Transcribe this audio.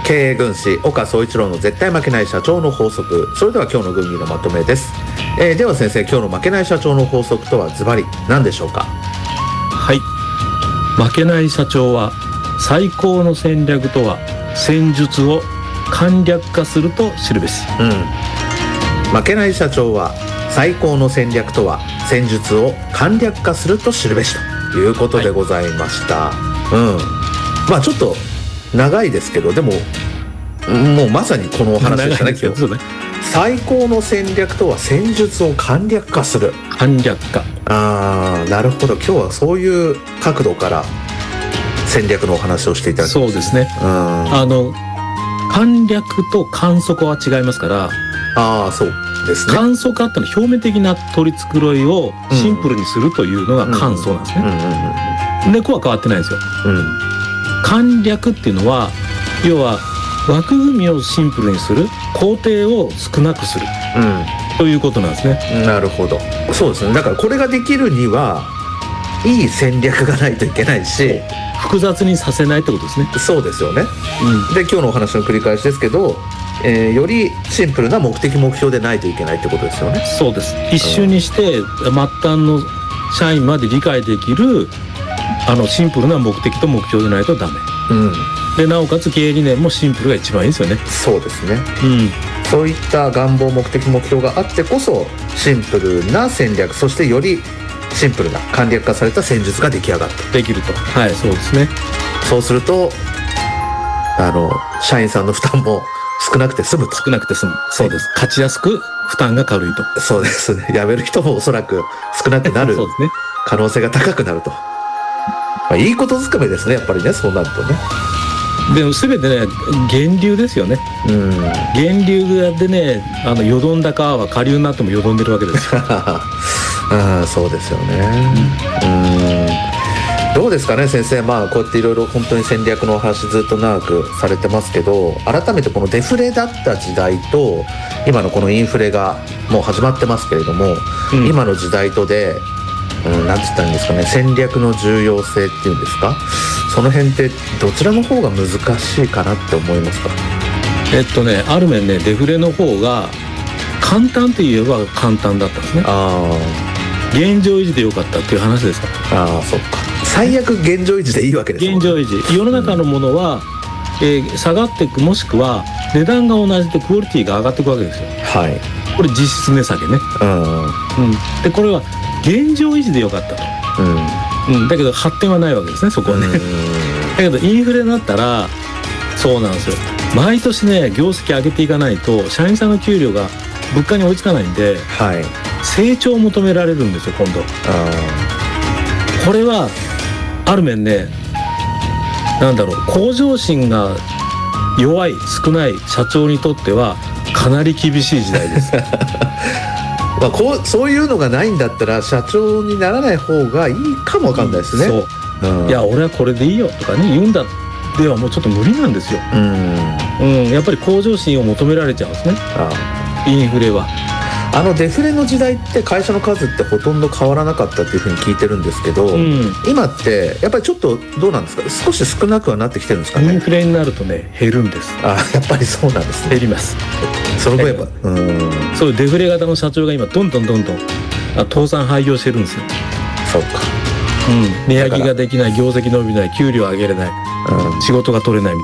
経営軍師岡総一郎の絶対負けない社長の法則。それでは今日の軍議のまとめです。では先生、今日の負けない社長の法則とはズバリ何でしょうか？ はい、負けない社長は最高の戦略とは戦術を簡略化すると知るべし。 負けない社長は最高の戦略とは戦術を簡略化すると知るべしということでございました。まあちょっと長いですけど、でももうまさにこのお話でしたね。今日最高の戦略とは戦術を簡略化する。 簡略化。 なるほど。今日はそういう角度から戦略のお話をしていただきます。 そうですね。簡略と簡素化は違いますから。 そうですね。 簡素化ってのは表面的な取り繕いをシンプルにするというのが簡素なんですね。根っこは変わってないんですよ。簡略っていうのは要は枠組みをシンプルにする、工程を少なくする、ということなんですね。 なるほど。そうですね。だからこれができるにはいい戦略がないといけないし、 複雑にさせないってことですね。 そうですよね。で今日のお話の繰り返しですけど、よりシンプルな目的目標でないといけないってことですよね。 そうです。一瞬にして末端の社員まで理解できるシンプルな目的と目標でないとダメ。でなおかつ経営理念もシンプルが一番いいですよね。 そうですね。そういった願望、目的、目標があってこそシンプルな戦略、そしてよりシンプルな簡略化された戦術が出来上がったできると。はい、そうですね。 そうすると社員さんの負担も少なくて済むと。 少なくて済む。そうです。勝ちやすく負担が軽いと。 そうですね。辞める人もおそらく少なくなるそうですね。 可能性が高くなると。いいことずくめですね、やっぱりね。そうなるとね。 でも全てね、源流ですよね。源流でね、よどんだ川は下流になってもよどんでるわけですよ。 そうですよね。どうですかね先生。こうやっていろいろ本当に戦略のお話ずっと長くされてますけど、改めてこのデフレだった時代と今のこのインフレがもう始まってますけれども、今の時代とでなんて言ったらいいんですかね、戦略の重要性っていうんですか、その辺ってどちらの方が難しいかなって思いますか？ ある面ね、デフレの方が簡単といえば簡単だったんですね。現状維持でよかったっていう話ですから。 そっか。最悪現状維持でいいわけですもんね。 現状維持。世の中のものは、下がっていく、もしくは値段が同じでクオリティが上がっていくわけですよ。これ実質値下げね。でこれは現状維持でよかったと。だけど発展はないわけですね、そこはね。だけどインフレになったらそうなんですよ。毎年ね、業績上げていかないと社員さんの給料が物価に追いつかないんで、成長を求められるんですよ今度。これはある面ね、向上心が弱い、少ない社長にとってはかなり厳しい時代です。 そういうのがないんだったら社長にならない方がいいかもわかんないですね。 いや俺はこれでいいよとかね言うんだではもうちょっと無理なんですよ。やっぱり向上心を求められちゃうんですね。インフレは。 デフレの時代って会社の数ってほとんど変わらなかったっていうふうに聞いてるんですけど、今ってやっぱりちょっとどうなんですか？少し少なくはなってきてるんですかね？ インフレになるとね、減るんです。 やっぱりそうなんですね。 減ります。 その分やっぱそういうデフレ型の社長が今どんどん倒産廃業してるんですよ。 そうか。 値上げができない、業績伸びない、給料上げれない、仕事が取れないみたいな。